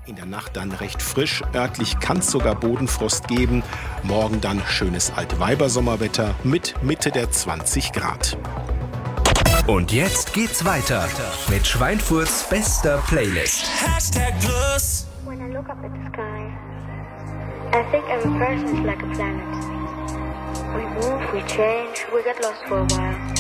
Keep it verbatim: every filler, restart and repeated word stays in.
In der Nacht dann recht frisch, örtlich kann es sogar Bodenfrost geben. Morgen dann schönes Altweibersommerwetter mit Mitte der zwanzig Grad. Und jetzt geht's weiter mit Schweinfurts bester Playlist. Hashtag Plus. When I look up at the sky, I think every person is like a planet. We move, we change, we get lost for a while.